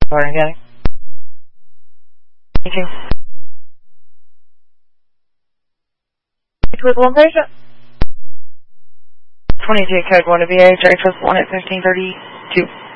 Sorry, getting. Thank you. With one patient. 22 code 1 to VA, Jerry First 1 at 1532.